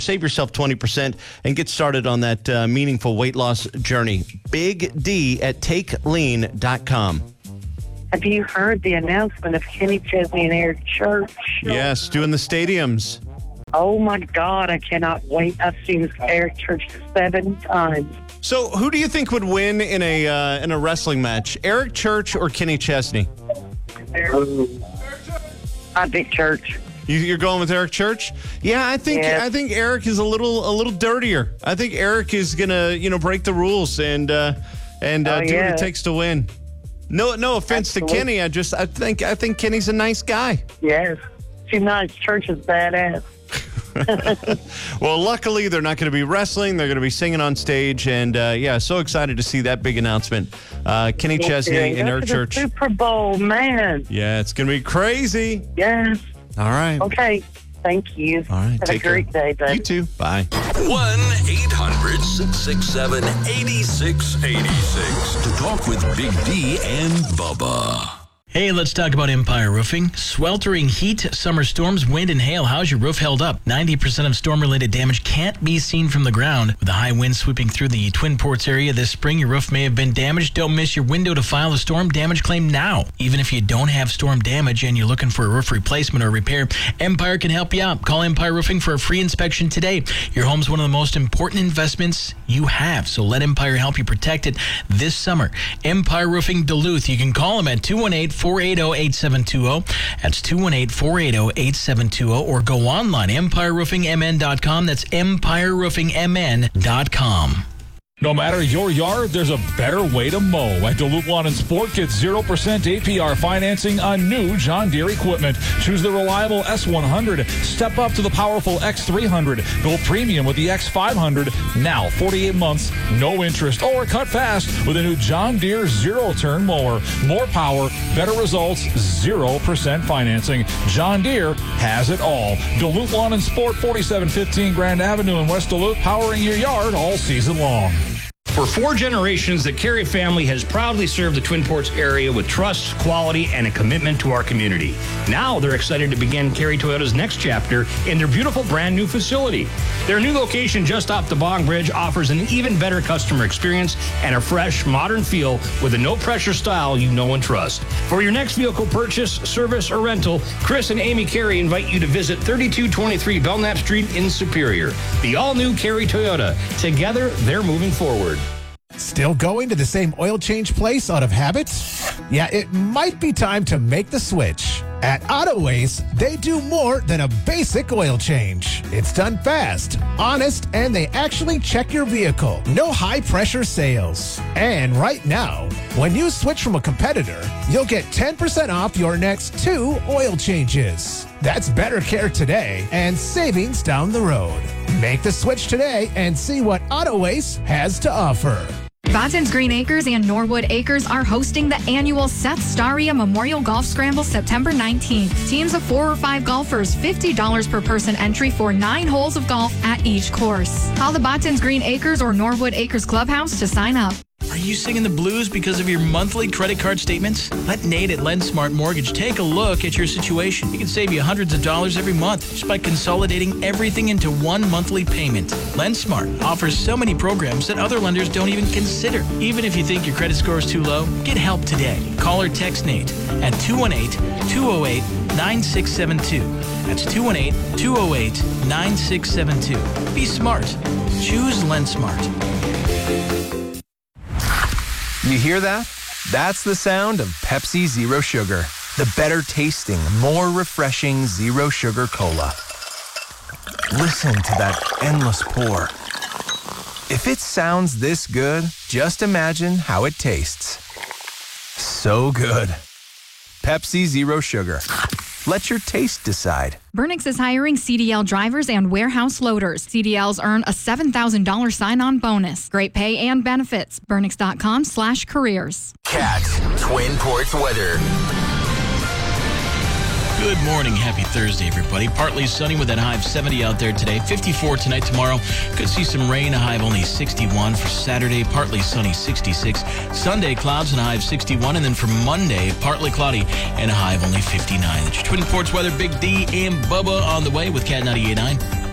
Save yourself 20% and get started on that meaningful weight loss journey. Big D at TakeLean.com. Have you heard the announcement of Kenny Chesney and Eric Church? Yes, doing the stadiums. Oh, my God, I cannot wait. I've seen Eric Church 7 times. So who do you think would win in a wrestling match? Eric Church or Kenny Chesney? I think Church. You're going with Eric Church? Yeah, I think Eric is a little dirtier. I think Eric is gonna break the rules and do what it takes to win. No offense to Kenny. I think Kenny's a nice guy. Yes, she's nice. Church is badass. Well, luckily they're not going to be wrestling. They're going to be singing on stage, and so excited to see that big announcement. Kenny Chesney and Eric Church. Super Bowl, man. Yeah, it's going to be crazy. Yes. All right. Okay. Thank you. All right. Have a great day, babe. You too. Bye. 1-800-667-8686 to talk with Big D and Bubba. Hey, let's talk about Empire Roofing. Sweltering heat, summer storms, wind, and hail. How's your roof held up? 90% of storm-related damage can't be seen from the ground. With the high wind sweeping through the Twin Ports area this spring, your roof may have been damaged. Don't miss your window to file a storm damage claim now. Even if you don't have storm damage and you're looking for a roof replacement or repair, Empire can help you out. Call Empire Roofing for a free inspection today. Your home's one of the most important investments you have, so let Empire help you protect it this summer. Empire Roofing Duluth. You can call them at 218-480-8720. That's 218-480-8720, or go online, empireroofingmn.com. That's empireroofingmn.com. No matter your yard, there's a better way to mow. At Duluth Lawn and Sport, get 0% APR financing on new John Deere equipment. Choose the reliable S100. Step up to the powerful X300. Go premium with the X500. Now, 48 months, no interest, or cut fast with a new John Deere zero-turn mower. More power, better results, 0% financing. John Deere has it all. Duluth Lawn and Sport, 4715 Grand Avenue in West Duluth, powering your yard all season long. For 4 generations, the Carey family has proudly served the Twin Ports area with trust, quality, and a commitment to our community. Now they're excited to begin Carey Toyota's next chapter in their beautiful brand new facility. Their new location just off the Bong Bridge offers an even better customer experience and a fresh, modern feel with a no-pressure style you know and trust. For your next vehicle purchase, service, or rental, Chris and Amy Carey invite you to visit 3223 Belknap Street in Superior. The all-new Carey Toyota. Together, they're moving forward. Still going to the same oil change place out of habit? Yeah, it might be time to make the switch. At Autoways, they do more than a basic oil change. It's done fast, honest, and they actually check your vehicle. No high-pressure sales. And right now, when you switch from a competitor, you'll get 10% off your next 2 oil changes. That's better care today and savings down the road. Make the switch today and see what Autoways has to offer. Botton's Green Acres and Norwood Acres are hosting the annual Seth Staria Memorial Golf Scramble September 19th. Teams of 4 or 5 golfers, $50 per person entry for 9 holes of golf at each course. Call the Botton's Green Acres or Norwood Acres Clubhouse to sign up. Are you singing the blues because of your monthly credit card statements? Let Nate at LendSmart Mortgage take a look at your situation. He can save you hundreds of dollars every month just by consolidating everything into one monthly payment. LendSmart offers so many programs that other lenders don't even consider. Even if you think your credit score is too low, get help today. Call or text Nate at 218-208-9672. That's 218-208-9672. Be smart. Choose LendSmart. You hear that? That's the sound of Pepsi Zero Sugar. The better tasting, more refreshing Zero Sugar Cola. Listen to that endless pour. If it sounds this good, just imagine how it tastes. So good. Pepsi Zero Sugar. Let your taste decide. Burnix is hiring CDL drivers and warehouse loaders. CDLs earn a $7,000 sign-on bonus. Great pay and benefits. Burnix.com/careers. Cat Twin Ports weather. Good morning. Happy Thursday, everybody. Partly sunny with that high of 70 out there today. 54 tonight, tomorrow. Could see some rain, a high of only 61 for Saturday. Partly sunny, 66. Sunday, clouds and a high of 61. And then for Monday, partly cloudy and a high of only 59. That's your Twin Ports weather. Big D and Bubba on the way with Cat 98.9.